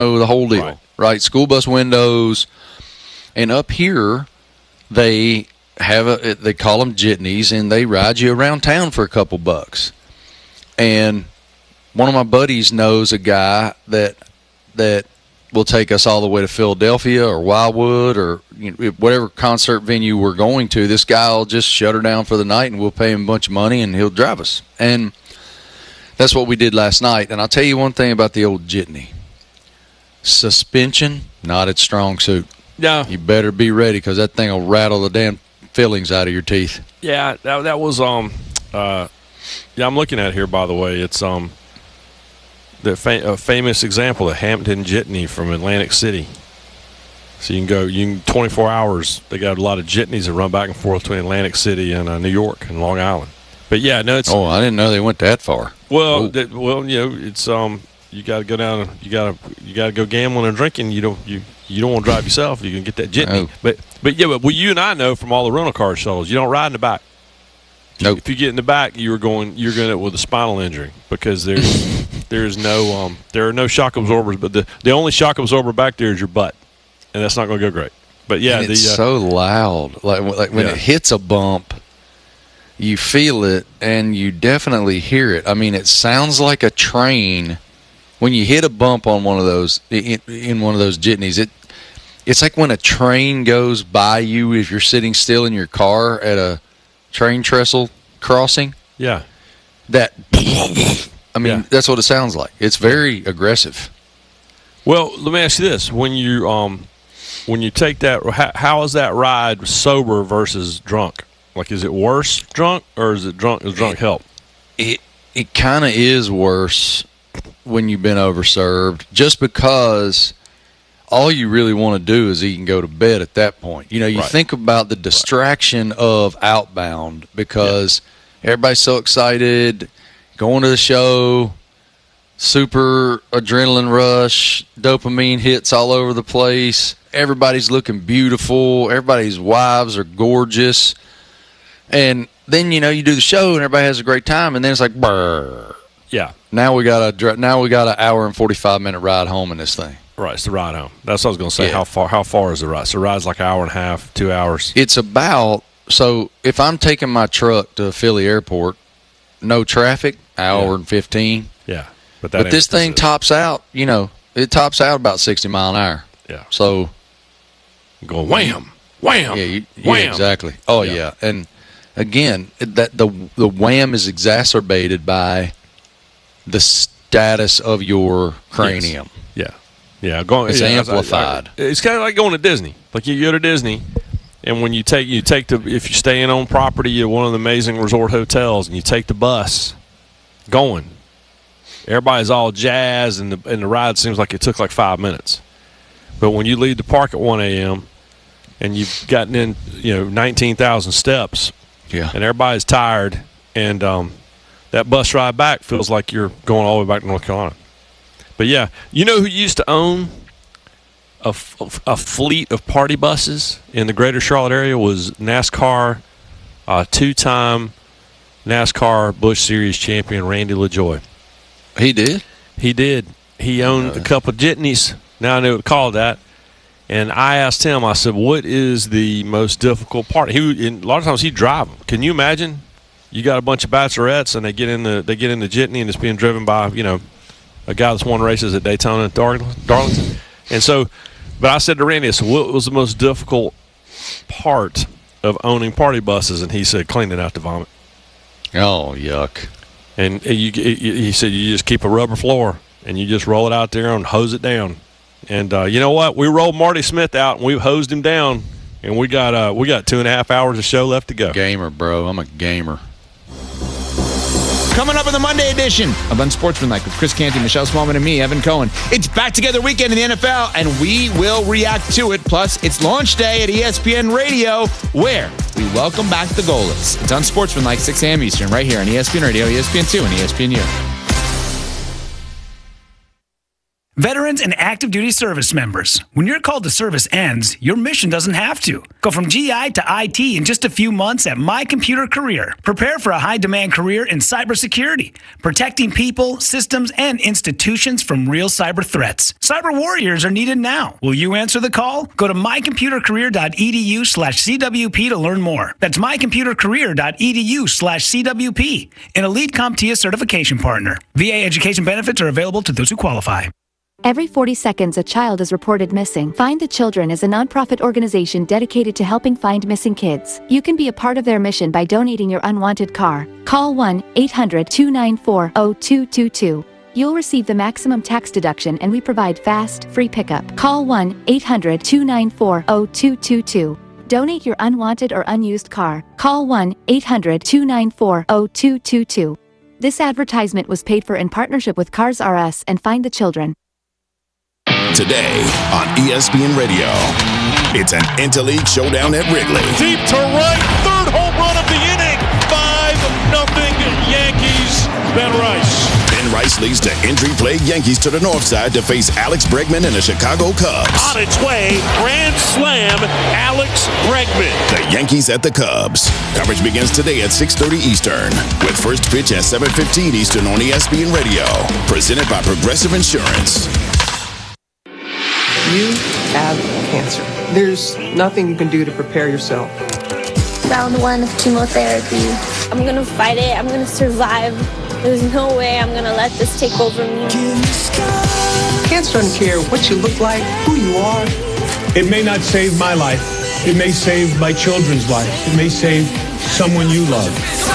the whole deal, right? School bus windows. And up here, they call them jitneys, and they ride you around town for a couple bucks. And one of my buddies knows a guy that will take us all the way to Philadelphia or Wildwood or whatever concert venue we're going to. This guy will just shut her down for the night, and we'll pay him a bunch of money, and he'll drive us. And that's what we did last night. And I'll tell you one thing about the old jitney. Suspension, not its strong suit. Yeah. You better be ready, because that thing will rattle the damn fillings out of your teeth. Yeah, that was I'm looking at it here, by the way. It's a famous example, the Hampton Jitney from Atlantic City. So you can 24 hours. They got a lot of jitneys that run back and forth between Atlantic City and New York and Long Island. But yeah, no, it's. Oh, I didn't know they went that far. Well, it's you got to go down. You got to go gambling and drinking. You don't want to drive yourself. You can get that jitney. No. But you and I know from all the rental car shuttles, you don't ride in the back. Nope. If you get in the back, you're going with a spinal injury, because there are no shock absorbers, but the only shock absorber back there is your butt, and that's not going to go great. But yeah, and it's so loud. Like when it hits a bump, you feel it, and you definitely hear it. I mean, it sounds like a train when you hit a bump on one of those in one of those jitneys. It's like when a train goes by you if you're sitting still in your car at a train trestle crossing. Yeah. That's what it sounds like. It's very aggressive. Well, let me ask you this: when you take that, how is that ride sober versus drunk? Like, is it worse drunk, or is it drunk? Does drunk help? It kind of is worse when you've been overserved, just because all you really want to do is eat and go to bed at that point. You think about the distraction of outbound, because everybody's so excited, going to the show, super adrenaline rush, dopamine hits all over the place. Everybody's looking beautiful. Everybody's wives are gorgeous. And then, you do the show and everybody has a great time, and then it's like, brr. Yeah. Now we got an hour and 45-minute ride home in this thing. Right, it's the ride home. That's what I was going to say. Yeah. How far is the ride? So the ride's like an hour and a half, 2 hours. It's about, so if I'm taking my truck to Philly Airport, no traffic, hour and 15. Yeah. But this thing tops out, it tops out about 60 mile an hour. Yeah. So go wham, wham, yeah, wham. Exactly. Oh yeah. And again, that the wham is exacerbated by the status of your cranium. Yes. Yeah. It's amplified. It's kind of like going to Disney. Like, you go to Disney, and when you take if you're staying on property at one of the amazing resort hotels, and you take the bus going, everybody's all jazzed, and the ride seems like it took like 5 minutes. But when you leave the park at 1 a.m. and you've gotten in 19,000 steps, and everybody's tired, and that bus ride back feels like you're going all the way back to North Carolina. But yeah, who used to own a fleet of party buses in the greater Charlotte area was NASCAR, two-time NASCAR Busch Series champion Randy LaJoie. He did? He did. He owned a couple of jitneys. Now I know what to call that. And I asked him, I said, what is the most difficult part? A lot of times he'd drive them. Can you imagine? You got a bunch of bachelorettes, and they get in the jitney, and it's being driven by, a guy that's won races at Daytona and Darlington. And so, but I said to Randy, I said, what was the most difficult part of owning party buses? And he said, cleaning out the vomit. Oh, yuck. And he said, you just keep a rubber floor, and you just roll it out there and hose it down. And you know what? We rolled Marty Smith out, and we hosed him down, and we got 2.5 hours of show left to go. Gamer, bro. I'm a gamer. Coming up in the Monday edition of Unsportsmanlike with Chris Canty, Michelle Smallman, and me, Evan Cohen. It's back together weekend in the NFL, and we will react to it. Plus, it's launch day at ESPN Radio, where we welcome back the goalless. It's Unsportsmanlike, 6 a.m. Eastern, right here on ESPN Radio, ESPN2, and ESPNU. Veterans and active duty service members, when your call to service ends, your mission doesn't have to. Go from GI to IT in just a few months at My Computer Career. Prepare for a high-demand career in cybersecurity, protecting people, systems, and institutions from real cyber threats. Cyber warriors are needed now. Will you answer the call? Go to mycomputercareer.edu/CWP to learn more. That's mycomputercareer.edu/CWP, an elite CompTIA certification partner. VA education benefits are available to those who qualify. Every 40 seconds, a child is reported missing. Find the Children is a nonprofit organization dedicated to helping find missing kids. You can be a part of their mission by donating your unwanted car. Call 1-800-294-0222. You'll receive the maximum tax deduction, and we provide fast, free pickup. Call 1-800-294-0222. Donate your unwanted or unused car. Call 1-800-294-0222. This advertisement was paid for in partnership with Cars R Us and Find the Children. Today on ESPN Radio, it's an interleague showdown at Wrigley. Deep to right, third home run of the inning. 5-0 Yankees. Ben Rice. Ben Rice leads the injury-plagued Yankees to the north side to face Alex Bregman and the Chicago Cubs. On its way, grand slam, Alex Bregman. The Yankees at the Cubs. Coverage begins today at 6:30 Eastern, with first pitch at 7:15 Eastern on ESPN Radio. Presented by Progressive Insurance. You have cancer. There's nothing you can do to prepare yourself. Round 1 of chemotherapy. I'm gonna fight it. I'm gonna survive. There's no way I'm gonna let this take over me. Cancer doesn't care what you look like, who you are. It may not save my life. It may save my children's lives. It may save someone you love.